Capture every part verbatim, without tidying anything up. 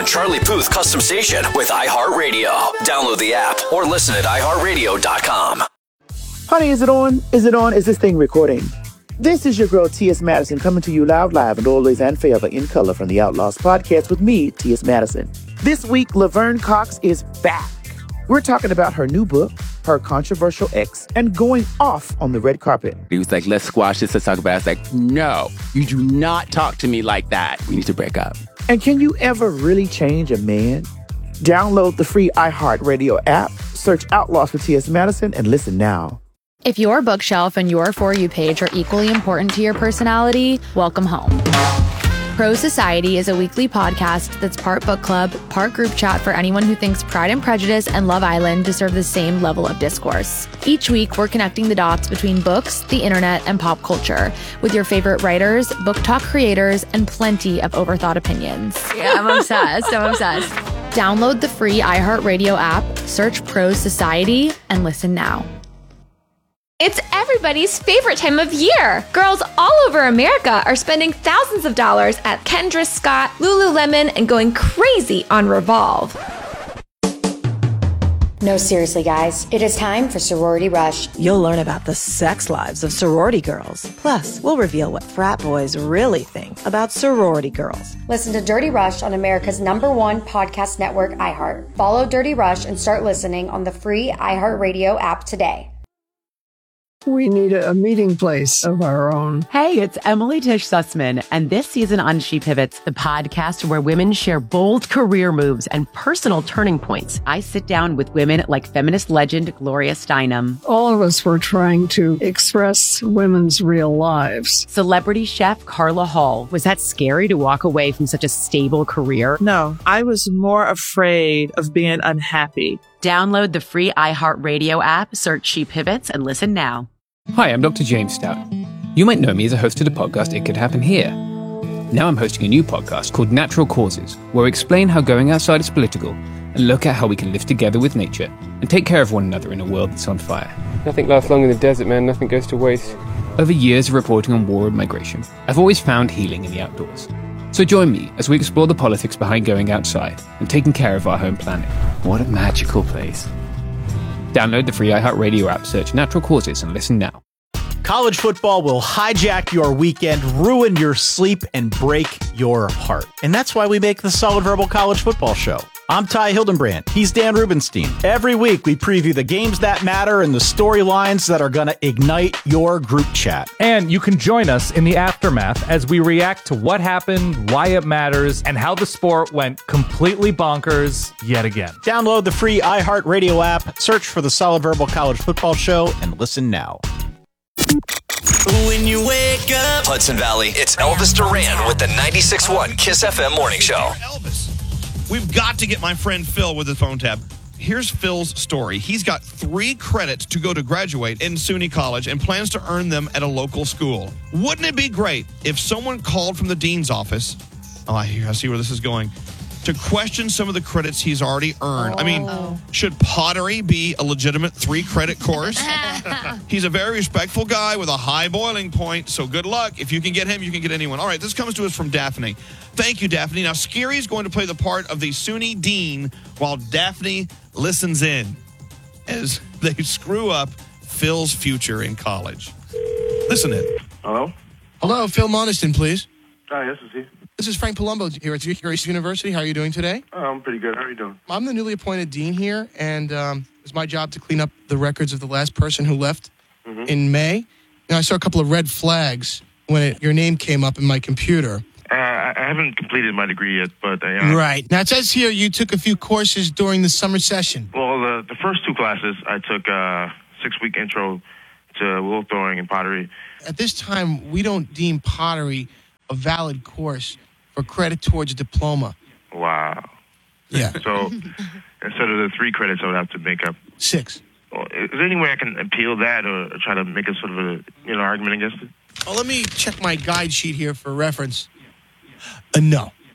Charlie Puth custom station with iHeartRadio. Download the app or listen at i heart radio dot com. Honey, is it on? Is it on? Is this thing recording? This is your girl, T S. Madison, coming to you loud, live, and always and forever in color from the Outlaws podcast with me, T S. Madison. This week, Laverne Cox is back. We're talking about her new book, her controversial ex, and going off on the red carpet. He was like, let's squash this, let's talk about it. I was like, no, you do not talk to me like that. We need to break up. And can you ever really change a man? Download the free iHeartRadio app, search Outlaws with T S. Madison, and listen now. If your bookshelf and your For You page are equally important to your personality, welcome home. Pro Society is a weekly podcast that's part book club, part group chat for anyone who thinks Pride and Prejudice and Love Island deserve the same level of discourse. Each week, we're connecting the dots between books, the internet, and pop culture with your favorite writers, book talk creators, and plenty of overthought opinions. Yeah, I'm obsessed. I'm obsessed. Download the free iHeartRadio app, search Pro Society, and listen now. It's everybody's favorite time of year. Girls all over America are spending thousands of dollars at Kendra Scott, Lululemon, and going crazy on Revolve. No, seriously, guys. It is time for Sorority Rush. You'll learn about the sex lives of sorority girls. Plus, we'll reveal what frat boys really think about sorority girls. Listen to Dirty Rush on America's number one podcast network, iHeart. Follow Dirty Rush and start listening on the free iHeartRadio app today. We need a meeting place of our own. Hey, it's Emily Tish Sussman, and this season on She Pivots, the podcast where women share bold career moves and personal turning points. I sit down with women like feminist legend Gloria Steinem. All of us were trying to express women's real lives. Celebrity chef Carla Hall. Was that scary to walk away from such a stable career? No, I was more afraid of being unhappy. Download the free iHeartRadio app, search She Pivots, and listen now. Hi, I'm Doctor James Stout. You might know me as a host of the podcast It Could Happen Here. Now I'm hosting a new podcast called Natural Causes, where we explain how going outside is political and look at how we can live together with nature and take care of one another in a world that's on fire. Nothing lasts long in the desert, man. Nothing goes to waste. Over years of reporting on war and migration, I've always found healing in the outdoors. So join me as we explore the politics behind going outside and taking care of our home planet. What a magical place. Download the free iHeartRadio app, search Natural Causes, and listen now. College football will hijack your weekend, ruin your sleep, and break your heart. And that's why we make the Solid Verbal College Football Show. I'm Ty Hildenbrand. He's Dan Rubenstein. Every week, we preview the games that matter and the storylines that are going to ignite your group chat. And you can join us in the aftermath as we react to what happened, why it matters, and how the sport went completely bonkers yet again. Download the free iHeartRadio app, search for the Solid Verbal College Football Show, and listen now. When you wake up, Hudson Valley, it's Elvis Duran with the ninety-six point one Kiss F M Morning Show. Elvis. We've got to get my friend Phil with the phone tab. Here's Phil's story. He's got three credits to go to graduate in SUNY College and plans to earn them at a local school. Wouldn't it be great if someone called from the dean's office, oh, I hear, I see where this is going, to question some of the credits he's already earned? Oh. I mean, should pottery be a legitimate three-credit course? He's a very respectful guy with a high boiling point, so good luck. If you can get him, you can get anyone. All right, this comes to us from Daphne. Thank you, Daphne. Now, Scary is going to play the part of the SUNY dean while Daphne listens in as they screw up Phil's future in college. Listen in. Hello? Hello, Phil Moniston, please. Hi, this is he. This is Frank Palumbo here at Grace University. How are you doing today? Oh, I'm pretty good. How are you doing? I'm the newly appointed dean here, and um, it's my job to clean up the records of the last person who left mm-hmm. in May. And I saw a couple of red flags when it, your name came up in my computer. Uh, I haven't completed my degree yet, but I uh, Right. Now, it says here you took a few courses during the summer session. Well, the, the first two classes, I took a six-week intro to wool throwing and pottery. At this time, we don't deem pottery a valid course for credit towards a diploma. Wow. Yeah. So instead of the three credits, I would have to make up six. Well, is there any way I can appeal that or try to make a sort of a you know argument against it? Oh, let me check my guide sheet here for reference. Uh, no.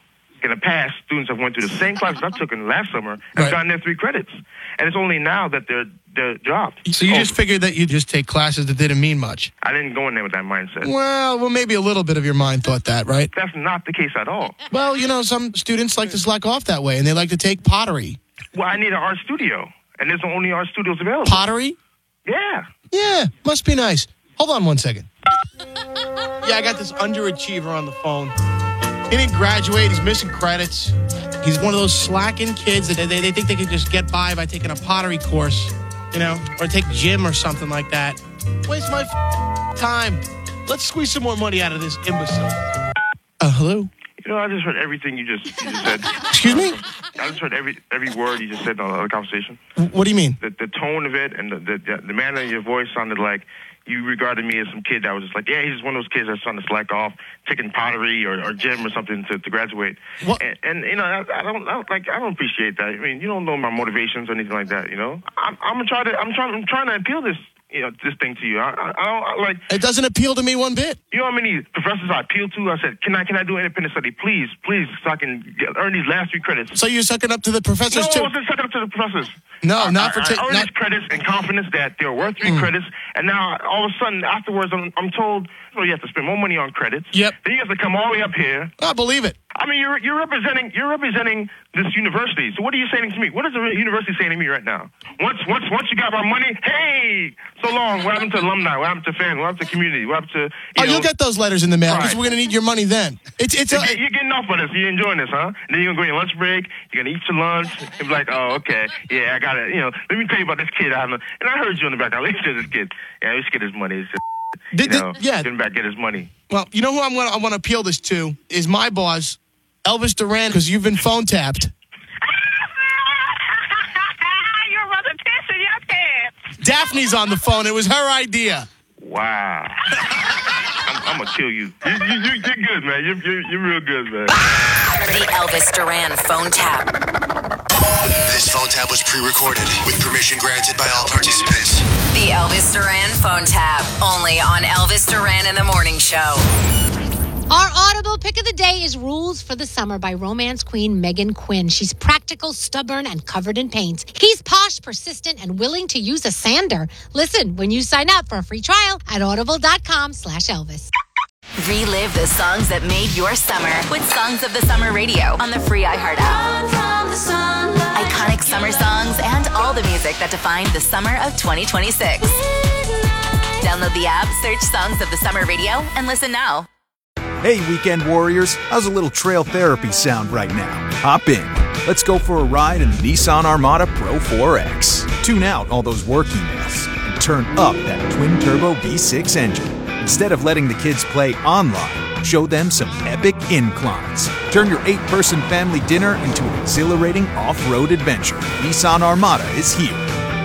in the past, students have went through the same classes I took in last summer and Right. gotten their three credits. And it's only now that they're, they're dropped. So you Oh, just figured that you just take classes that didn't mean much. I didn't go in there with that mindset. Well, well, maybe a little bit of your mind thought that, right? That's not the case at all. Well, you know, some students like to slack off that way, and they like to take pottery. Well, I need an art studio, and there's only art studios available. Pottery? Yeah. Yeah, must be nice. Hold on one second. Yeah, I got this underachiever on the phone. He didn't graduate. He's missing credits. He's one of those slacking kids that they, they think they can just get by by taking a pottery course, you know, or take gym or something like that. Waste my f- time. Let's squeeze some more money out of this imbecile. Uh, hello? You know, I just heard everything you just, you just said. Excuse me? I just heard every every word you just said in the conversation. What do you mean? The, the tone of it and the, the the manner of your voice sounded like you regarded me as some kid that was just like, yeah, he's just one of those kids that's trying to slack off, taking pottery or, or gym or something to, to graduate. And, and you know, I, I don't I don't, like I don't appreciate that. I mean, you don't know my motivations or anything like that. You know, I'm I'm gonna try to I'm trying I'm trying to appeal this you know this thing to you. I, I, I don't I, like. It doesn't appeal to me one bit. You know how many professors I appealed to? I said, can I can I do independent study, please, please, so I can get, earn these last three credits. So you're sucking up to the professors no, too? I wasn't sucking up to the professors. No, I, not for I, ta- I earned not- these credits and confidence that they were worth three Mm. credits, and now all of a sudden afterwards I'm, I'm told, well, you have to spend more money on credits. Yep. Then you have to come all the way up here. I believe it. I mean, you're you're representing you're representing this university. So what are you saying to me? What is the university saying to me right now? Once once once you got my money, hey, so long. What happened to alumni? What happened to fans? What happened to community? What happened to you Oh, know, you'll get those letters in the mail because Right. we're going to need your money then. It's it's. you're, A, get- you're getting off on this. You're enjoying this, huh? And then you're going to go on your lunch break. You're going to eat your lunch. And be like, oh, okay. Yeah, I got it. You know, let me tell you about this kid. I have no, and I heard you in the background. Listen to this kid. Yeah, let's get his money. It's just, Did- you did- know, yeah. get him back, get his money. well, you know who I'm going to I want to appeal this to is my boss, Elvis Duran, because you've been phone tapped. Your mother pissing your pants. Daphne's on the phone. It was her idea. Wow. I'm, I'm going to kill you. You, you, you. You're good, man. You're, you're, you're real good, man. The Elvis Duran phone tap. This phone tap was pre-recorded with permission granted by all participants. The Elvis Duran phone tap. Only on Elvis Duran in the Morning Show. Our Audible pick of the day is Rules for the Summer by romance queen Megan Quinn. She's practical, stubborn, and covered in paint. He's posh, persistent, and willing to use a sander. Listen when you sign up for a free trial at audible.com slash Elvis. Relive the songs that made your summer with Songs of the Summer Radio on the free iHeart app. Iconic summer songs and all the music that defined the summer of twenty twenty-six. Download the app, search Songs of the Summer Radio, and listen now. Hey, weekend warriors, how's a little trail therapy sound right now? Hop in. Let's go for a ride in the Nissan Armada Pro four X. Tune out all those work emails and turn up that twin-turbo V six engine. Instead of letting the kids play online, show them some epic inclines. Turn your eight-person family dinner into an exhilarating off-road adventure. Nissan Armada is here.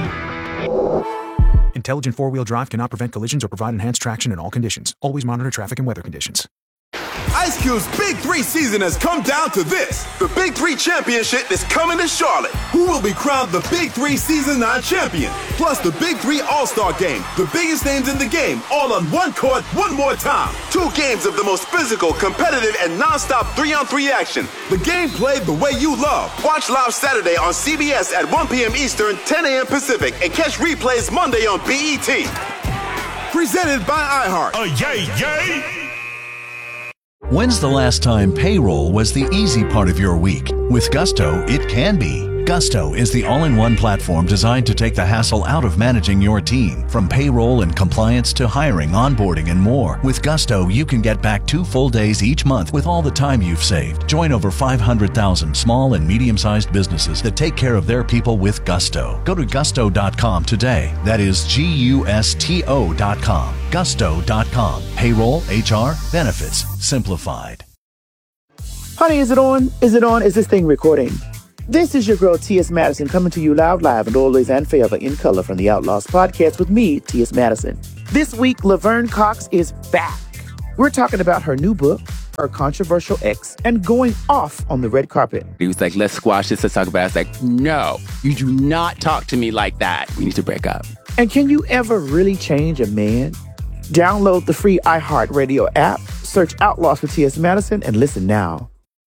Intelligent four-wheel drive cannot prevent collisions or provide enhanced traction in all conditions. Always monitor traffic and weather conditions. Ice Cube's Big Three season has come down to this. The Big Three Championship is coming to Charlotte. Who will be crowned the Big Three Season nine champion? Plus the Big Three All-Star Game. The biggest names in the game, all on one court, one more time. Two games of the most physical, competitive, and non-stop three-on-three action. The game played the way you love. Watch live Saturday on C B S at one p.m. Eastern, ten a.m. Pacific, and catch replays Monday on B E T. Presented by iHeart. Oh, yay, yay! When's the last time payroll was the easy part of your week? With Gusto, it can be. Gusto is the all-in-one platform designed to take the hassle out of managing your team. From payroll and compliance to hiring, onboarding, and more. With Gusto, you can get back two full days each month with all the time you've saved. Join over five hundred thousand small and medium-sized businesses that take care of their people with Gusto. Go to gusto dot com today. That is G U S T O dot com. gusto dot com. Payroll, H R, benefits, simplified. Honey, is it on? Is it on? Is this thing recording? This is your girl, T S. Madison, coming to you loud, live, and always and forever in color from the Outlaws podcast with me, T S. Madison. This week, Laverne Cox is back. We're talking about her new book, her controversial ex, and going off on the red carpet. He was like, let's squash this, let's talk about it. I was like, no, you do not talk to me like that. We need to break up. And can you ever really change a man? Download the free iHeartRadio app, search Outlaws with T S. Madison, and listen now.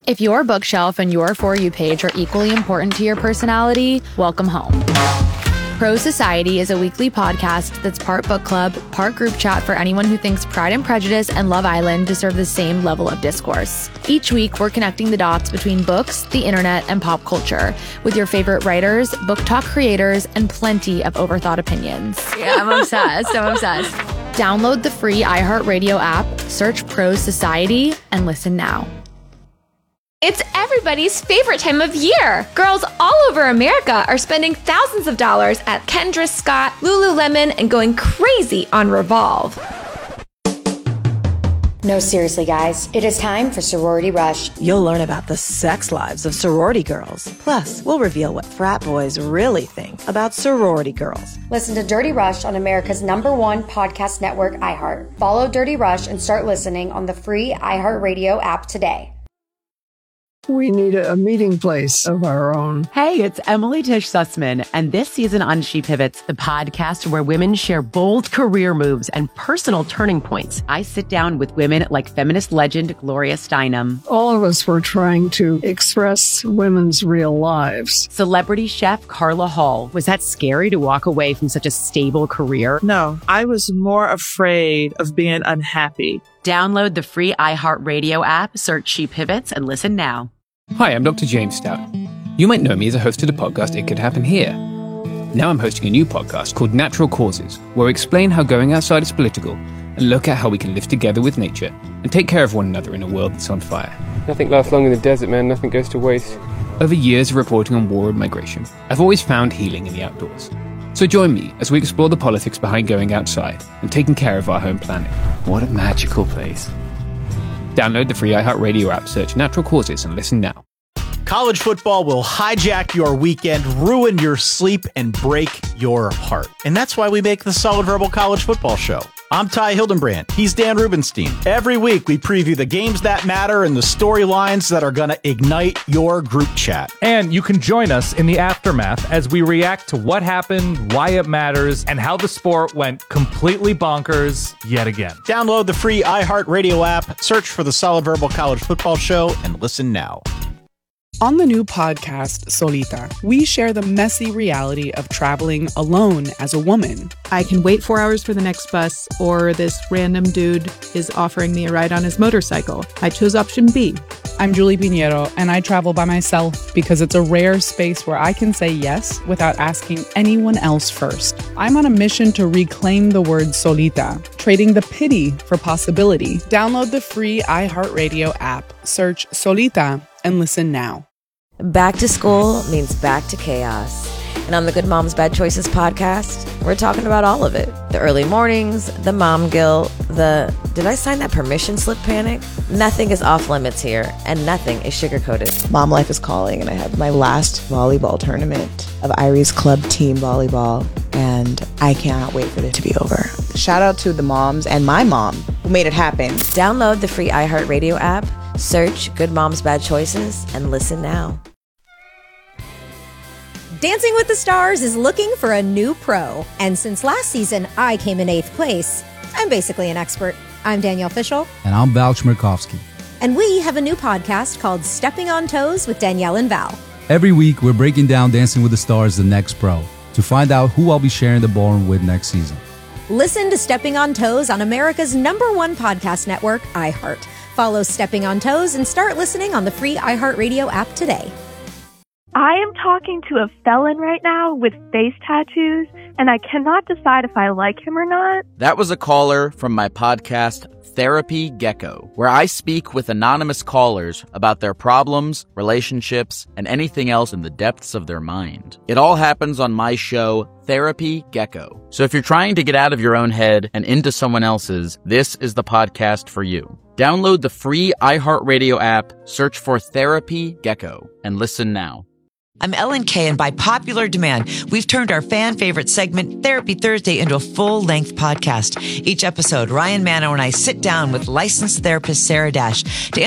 If your bookshelf and your For You page are equally important to your personality, welcome home. Pro Society is a weekly podcast that's part book club, part group chat for anyone who thinks Pride and Prejudice and Love Island deserve the same level of discourse. Each week, we're connecting the dots between books, the internet, and pop culture with your favorite writers, book talk creators, and plenty of overthought opinions. Yeah, I'm obsessed. I'm obsessed. Download the free iHeartRadio app, search Pro Society, and listen now. It's everybody's favorite time of year. Girls all over America are spending thousands of dollars at Kendra Scott, Lululemon, and going crazy on Revolve. No, seriously, guys. It is time for Sorority Rush. You'll learn about the sex lives of sorority girls. Plus, we'll reveal what frat boys really think about sorority girls. Listen to Dirty Rush on America's number one podcast network, iHeart. Follow Dirty Rush and start listening on the free iHeartRadio app today. We need a meeting place of our own. Hey, it's Emily Tish Sussman, and this season on She Pivots, the podcast where women share bold career moves and personal turning points. I sit down with women like feminist legend Gloria Steinem. All of us were trying to express women's real lives. Celebrity chef Carla Hall. Was that scary to walk away from such a stable career? No, I was more afraid of being unhappy. Download the free iHeartRadio app, search She Pivots, and listen now. Hi, I'm Doctor James Stout. You might know me as a host of the podcast It Could Happen Here. Now I'm hosting a new podcast called Natural Causes, where we explain how going outside is political and look at how we can live together with nature and take care of one another in a world that's on fire. Nothing lasts long in the desert, man. Nothing goes to waste. Over years of reporting on war and migration, I've always found healing in the outdoors. So join me as we explore the politics behind going outside and taking care of our home planet. What a magical place. Download the free iHeartRadio app, search Natural Causes, and listen now. College football will hijack your weekend, ruin your sleep, and break your heart. And that's why we make the Solid Verbal College Football Show. I'm Ty Hildenbrand. He's Dan Rubenstein. Every week, we preview the games that matter and the storylines that are going to ignite your group chat. And you can join us in the aftermath as we react to what happened, why it matters, and how the sport went completely bonkers yet again. Download the free iHeartRadio app, search for the Solid Verbal College Football Show, and listen now. On the new podcast, Solita, we share the messy reality of traveling alone as a woman. I can wait four hours for the next bus, or this random dude is offering me a ride on his motorcycle. I chose option B. I'm Julie Pinheiro, and I travel by myself because it's a rare space where I can say yes without asking anyone else first. I'm on a mission to reclaim the word solita, trading the pity for possibility. Download the free iHeartRadio app, search Solita, and listen now. Back to school means back to chaos. And on the Good Moms Bad Choices podcast, we're talking about all of it. The early mornings, the mom guilt, the did I sign that permission slip panic? Nothing is off limits here, and nothing is sugar-coated. Mom life is calling, and I have my last volleyball tournament of Irie's Club Team Volleyball, and I cannot wait for it to be over. Shout out to the moms and my mom who made it happen. Download the free iHeartRadio app, search Good Moms Bad Choices, and listen now. Dancing with the Stars is looking for a new pro. And since last season, I came in eighth place. I'm basically an expert. I'm Danielle Fishel. And I'm Val Chmerkovsky. And we have a new podcast called Stepping on Toes with Danielle and Val. Every week, we're breaking down Dancing with the Stars, the next pro, to find out who I'll be sharing the ballroom with next season. Listen to Stepping on Toes on America's number one podcast network, iHeart. Follow Stepping on Toes and start listening on the free iHeartRadio app today. I am talking to a felon right now with face tattoos, and I cannot decide if I like him or not. That was a caller from my podcast, Therapy Gecko, where I speak with anonymous callers about their problems, relationships, and anything else in the depths of their mind. It all happens on my show, Therapy Gecko. So if you're trying to get out of your own head and into someone else's, this is the podcast for you. Download the free iHeartRadio app, search for Therapy Gecko, and listen now. I'm Ellen Kay, and by popular demand, we've turned our fan-favorite segment, Therapy Thursday, into a full-length podcast. Each episode, Ryan Mano and I sit down with licensed therapist Sarah Dash to